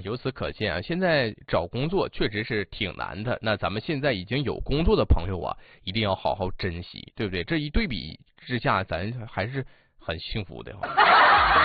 由此可见啊，现在找工作确实是挺难的。那咱们现在已经有工作的朋友啊，一定要好好珍惜，对不对？这一对比之下，咱还是很幸福的。